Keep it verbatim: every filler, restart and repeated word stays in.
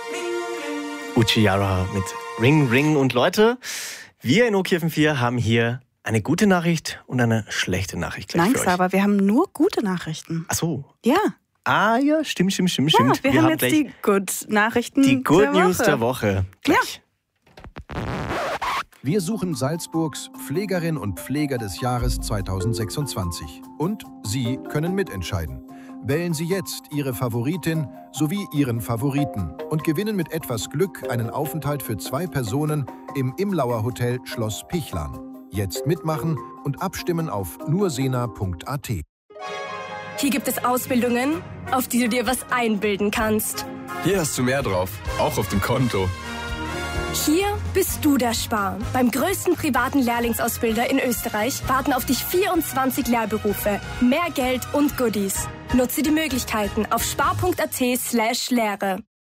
Uchiara mit Ring Ring. Und Leute, wir in O K F M vier haben hier eine gute Nachricht und eine schlechte Nachricht gleich Nein, für euch. aber wir haben nur gute Nachrichten. Ach so. Ja. Ah ja, stimmt, stimmt, stimmt, Ja, stimmt. wir, Wir haben haben jetzt die Good-Nachrichten die Good der News Woche. der Woche. Gleich. Wir suchen Salzburgs Pflegerin und Pfleger des Jahres zweitausendsechsundzwanzig. Und Sie können mitentscheiden. Wählen Sie jetzt Ihre Favoritin sowie Ihren Favoriten und gewinnen mit etwas Glück einen Aufenthalt für zwei Personen im Imlauer Hotel Schloss Pichlan. Jetzt mitmachen und abstimmen auf nur sena punkt a t. Hier gibt es Ausbildungen, auf die du dir was einbilden kannst. Hier hast du mehr drauf, auch auf dem Konto. Hier bist du der Spar. Beim größten privaten Lehrlingsausbilder in Österreich warten auf dich vierundzwanzig Lehrberufe, mehr Geld und Goodies. Nutze die Möglichkeiten auf spar punkt a t slash Lehre.